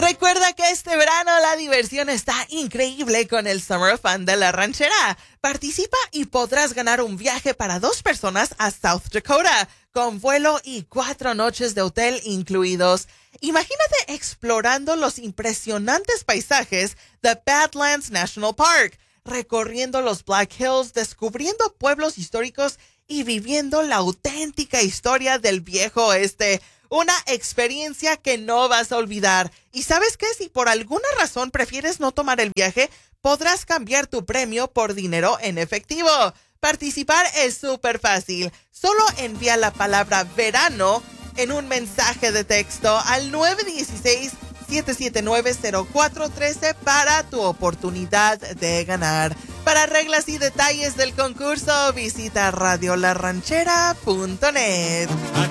Recuerda que este verano la diversión está increíble con el Summer Fun de La Ranchera. Participa y podrás ganar un viaje para 2 personas a South Dakota, con vuelo y 4 noches de hotel incluidos. Imagínate explorando los impresionantes paisajes de Badlands National Park, recorriendo los Black Hills, descubriendo pueblos históricos y viviendo la auténtica historia del viejo oeste. Una experiencia que no vas a olvidar. ¿Y sabes qué? Si por alguna razón prefieres no tomar el viaje, podrás cambiar tu premio por dinero en efectivo. Participar es súper fácil. Solo envía la palabra verano en un mensaje de texto al 916-779-0413 para tu oportunidad de ganar. Para reglas y detalles del concurso, visita radiolaranchera.net.